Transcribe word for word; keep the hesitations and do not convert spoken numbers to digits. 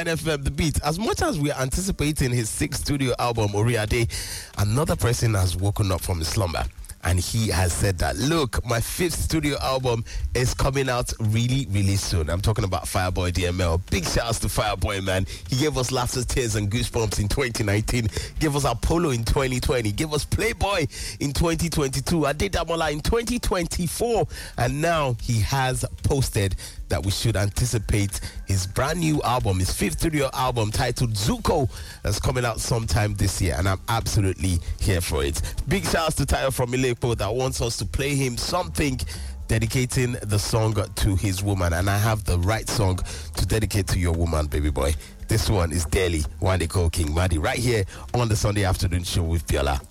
N F M, The Beat. As much as we are anticipating his sixth studio album, Oriade, another person has woken up from his slumber. And he has said that, look, my fifth studio album is coming out really, really soon. I'm talking about Fireboy D M L. Big shouts to Fireboy, man. He gave us Laughter, Tears, and Goosebumps in twenty nineteen. Gave us Apollo in twenty twenty. Gave us Playboy in twenty twenty-two. Adedamola in twenty twenty-four. And now he has posted that we should anticipate his brand new album, his fifth studio album titled Zuko, that's coming out sometime this year, and I'm absolutely here for it. Big shouts to Tayo from Ilepo that wants us to play him something dedicating the song to his woman, and I have the right song to dedicate to your woman, baby boy. This one is Daily, one they call King Madi, right here on the Sunday afternoon show with Biola.